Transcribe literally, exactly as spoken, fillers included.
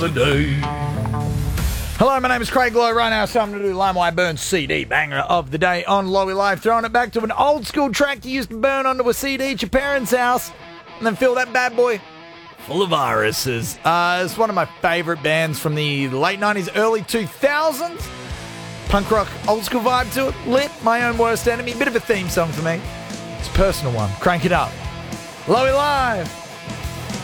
Hello, my name is Craig Lowe. Right now it's time to do LimeWire Burns C D banger of the day on Lowy Live. Throwing it back to an old school track you used to burn onto a C D at your parents' house and then fill that bad boy full of viruses. Uh, it's one of my favourite bands from the late nineties, early two thousands. Punk rock, old school vibe to it. Lit, My Own Worst Enemy. Bit of a theme song for me. It's a personal one. Crank it up. Lowy Live.